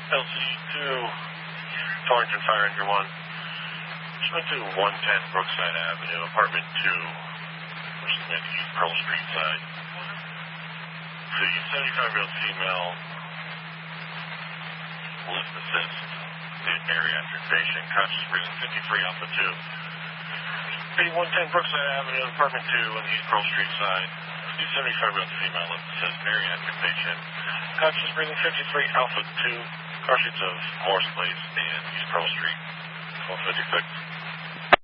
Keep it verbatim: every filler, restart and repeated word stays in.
L C two, Torrington Fire Engine one. Just went to one ten Brookside Avenue, apartment two, which is near the East Pearl Street side. The seventy-five-year-old female, lift assist, the bariatric patient, conscious breathing, fifty-three Alpha two. The one ten Brookside Avenue, apartment two, on the East Pearl Street side. The seventy-five-year-old female, lift assist, bariatric patient, conscious breathing, fifty-three Alpha two, car seats of Morse Place and East Pearl Street, twelve fifty-six.